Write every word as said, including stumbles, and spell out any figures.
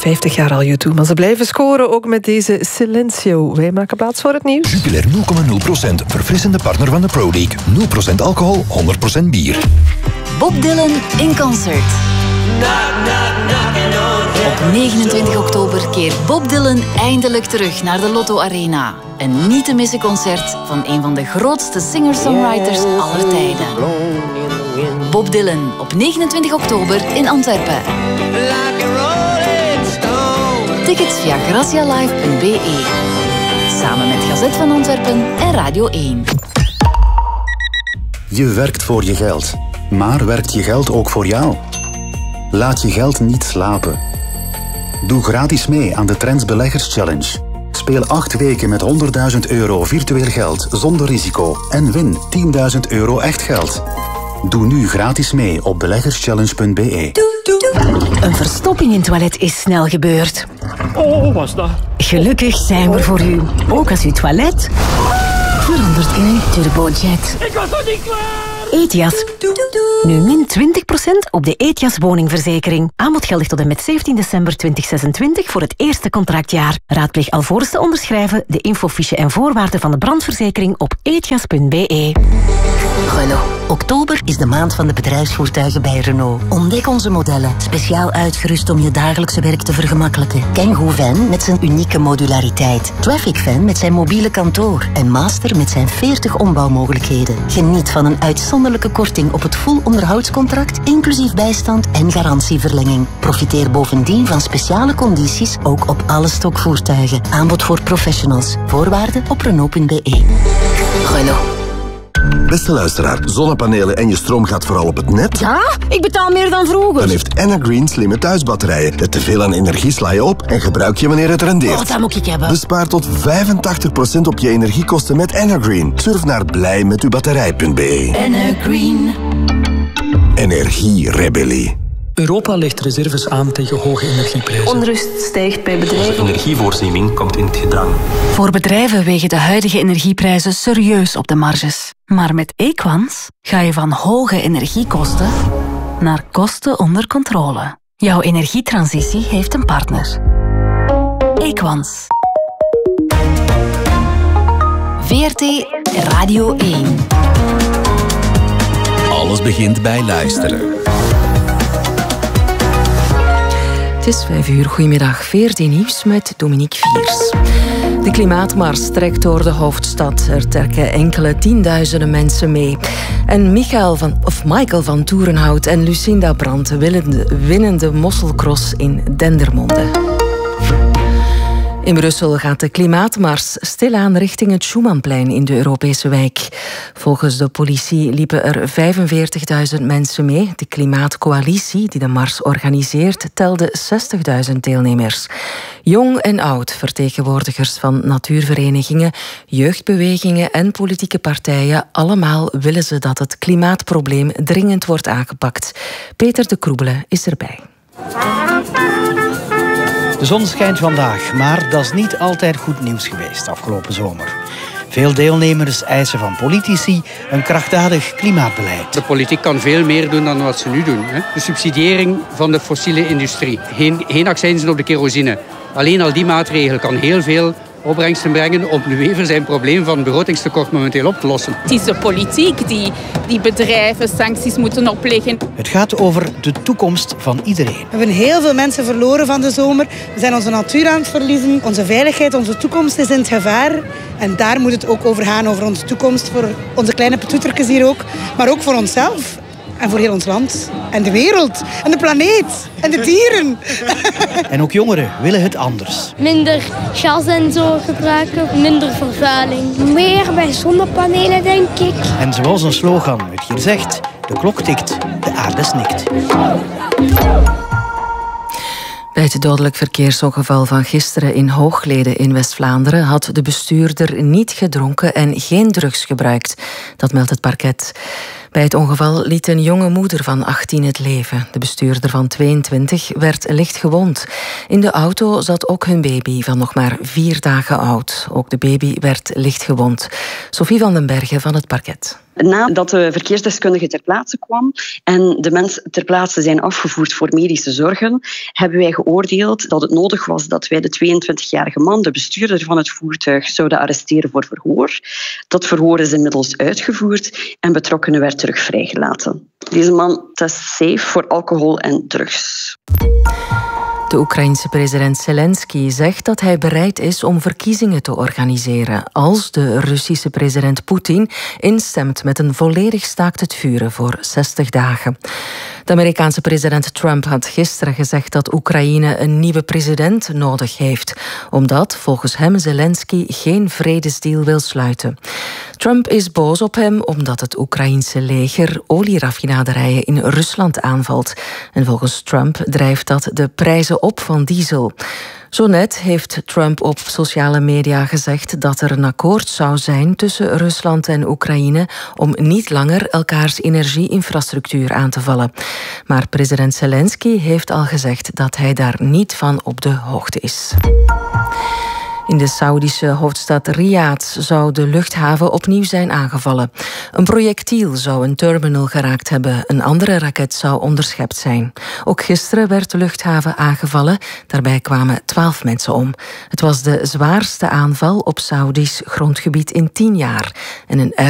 vijftig jaar al U twee, maar ze blijven scoren ook met deze Silencio. Wij maken plaats voor het nieuws. Jupiler nul komma nul procent, verfrissende partner van de Pro League. nul procent alcohol, honderd procent bier. Bob Dylan in concert. Op negenentwintig oktober keert Bob Dylan eindelijk terug naar de Lotto Arena. Een niet te missen concert van een van de grootste singer-songwriters aller tijden. Bob Dylan op negenentwintig oktober in Antwerpen. Tickets via gracialive punt b e. Samen met Gazet van Antwerpen en Radio één. Je werkt voor je geld, maar werkt je geld ook voor jou? Laat je geld niet slapen. Doe gratis mee aan de Trends Beleggers Challenge. Speel acht weken met honderdduizend euro virtueel geld zonder risico en win tienduizend euro echt geld. Doe nu gratis mee op beleggerschallenge punt b e. Een verstopping in het toilet is snel gebeurd. Oh, was dat? Gelukkig zijn we voor u. Ook als uw toilet verandert in een turbojet. Ik was nog niet klaar! Ethias. Nu min twintig procent op de Ethias woningverzekering. Aanbod geldig tot en met zeventien december tweeduizend zesentwintig voor het eerste contractjaar. Raadpleeg alvorens te onderschrijven de infofiche en voorwaarden van de brandverzekering op ethias punt b e. Renault. Oktober is de maand van de bedrijfsvoertuigen bij Renault. Ontdek onze modellen, speciaal uitgerust om je dagelijkse werk te vergemakkelijken. Kangoo Van met zijn unieke modulariteit. Traffic Van met zijn mobiele kantoor. En Master met zijn veertig ombouwmogelijkheden. Geniet van een uitzonderlijke korting op het full onderhoudscontract, inclusief bijstand en garantieverlenging. Profiteer bovendien van speciale condities, ook op alle stokvoertuigen. Aanbod voor professionals. Voorwaarden op renault punt b e. Renault. Beste luisteraar, zonnepanelen en je stroom gaat vooral op het net? Ja, ik betaal meer dan vroeger. Dan heeft Energreen slimme thuisbatterijen. Het teveel aan energie sla je op en gebruik je wanneer het rendeert. Oh, dat moet ik hebben. Bespaar tot vijfentachtig procent op je energiekosten met Energreen. Surf naar blij met uw batterij punt b e. Energreen. Energierebellie. Europa legt reserves aan tegen hoge energieprijzen. Onrust stijgt bij bedrijven. De energievoorziening komt in het gedrang. Voor bedrijven wegen de huidige energieprijzen serieus op de marges. Maar met Equans ga je van hoge energiekosten naar kosten onder controle. Jouw energietransitie heeft een partner. Equans. V R T Radio één. Alles begint bij luisteren. Het is vijf uur. Goedemiddag. V R T Nieuws met Dominique Viers. De klimaatmars trekt door de hoofdstad. Er trekken enkele tienduizenden mensen mee. En Michael van, of Michael van Toerenhout en Lucinda Brandt winnen de Mosselcross in Dendermonde. In Brussel gaat de klimaatmars stilaan richting het Schumannplein in de Europese wijk. Volgens de politie liepen er vijfenveertigduizend mensen mee. De klimaatcoalitie die de mars organiseert telde zestigduizend deelnemers. Jong en oud, vertegenwoordigers van natuurverenigingen, jeugdbewegingen en politieke partijen, allemaal willen ze dat het klimaatprobleem dringend wordt aangepakt. Peter de Kroebele is erbij. De zon schijnt vandaag, maar dat is niet altijd goed nieuws geweest afgelopen zomer. Veel deelnemers eisen van politici een krachtdadig klimaatbeleid. De politiek kan veel meer doen dan wat ze nu doen. Hè? De subsidiëring van de fossiele industrie. Geen, geen accijnzen op de kerosine. Alleen al die maatregel kan heel veel opbrengsten brengen om nu even zijn probleem van begrotingstekort momenteel op te lossen. Het is de politiek die, die bedrijven sancties moeten opleggen. Het gaat over de toekomst van iedereen. We hebben heel veel mensen verloren van de zomer. We zijn onze natuur aan het verliezen. Onze veiligheid, onze toekomst is in het gevaar. En daar moet het ook over gaan, over onze toekomst. Voor onze kleine petoetertjes hier ook. Maar ook voor onszelf. En voor heel ons land. En de wereld. En de planeet. En de dieren. En ook jongeren willen het anders. Minder gas en zo gebruiken. Minder vervuiling. Meer bij zonnepanelen, denk ik. En zoals een slogan het hier zegt, de klok tikt, de aarde snikt. Bij het dodelijk verkeersongeval van gisteren in Hooglede in West-Vlaanderen had de bestuurder niet gedronken en geen drugs gebruikt. Dat meldt het parket. Bij het ongeval liet een jonge moeder van achttien het leven. De bestuurder van tweeëntwintig werd licht gewond. In de auto zat ook hun baby van nog maar vier dagen oud. Ook de baby werd licht gewond. Sophie van den Bergen van het parket. Nadat de verkeersdeskundige ter plaatse kwam en de mensen ter plaatse zijn afgevoerd voor medische zorgen, hebben wij geoordeeld dat het nodig was dat wij de tweeëntwintigjarige man, de bestuurder van het voertuig, zouden arresteren voor verhoor. Dat verhoor is inmiddels uitgevoerd en betrokkenen werd terug vrijgelaten. Deze man test safe voor alcohol en drugs. De Oekraïense president Zelensky zegt dat hij bereid is om verkiezingen te organiseren als de Russische president Poetin instemt met een volledig staakt het vuren voor zestig dagen. De Amerikaanse president Trump had gisteren gezegd dat Oekraïne een nieuwe president nodig heeft, omdat volgens hem Zelensky geen vredesdeal wil sluiten. Trump is boos op hem omdat het Oekraïense leger olieraffinaderijen in Rusland aanvalt. En volgens Trump drijft dat de prijzen op van diesel. Zo net heeft Trump op sociale media gezegd dat er een akkoord zou zijn tussen Rusland en Oekraïne om niet langer elkaars energieinfrastructuur aan te vallen. Maar president Zelensky heeft al gezegd dat hij daar niet van op de hoogte is. In de Saoedische hoofdstad Riyadh zou de luchthaven opnieuw zijn aangevallen. Een projectiel zou een terminal geraakt hebben. Een andere raket zou onderschept zijn. Ook gisteren werd de luchthaven aangevallen. Daarbij kwamen twaalf mensen om. Het was de zwaarste aanval op Saoedisch grondgebied in tien jaar. En een